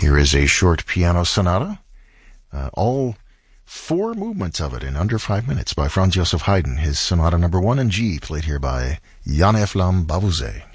Here is a short piano sonata, all four movements of it in under 5 minutes by Franz Joseph Haydn, his Sonata No. 1 in G, played here by Jan Eflam Bavuzet.